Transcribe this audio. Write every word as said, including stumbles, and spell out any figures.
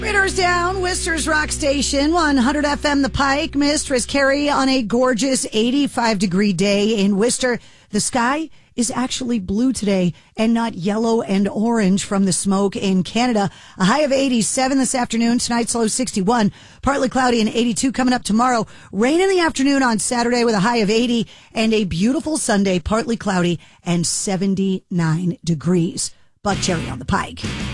Raiders down, Worcester's Rock Station, one hundred F M The Pike. Mistress Carrie on a gorgeous eighty-five degree day in Worcester. The sky is actually blue today and not yellow and orange from the smoke in Canada. A high of eighty-seven this afternoon. Tonight's low sixty-one. Partly cloudy and eighty-two coming up tomorrow. Rain in the afternoon on Saturday with a high of eighty and a beautiful Sunday, partly cloudy and seventy-nine degrees. Buck Cherry on the Pike.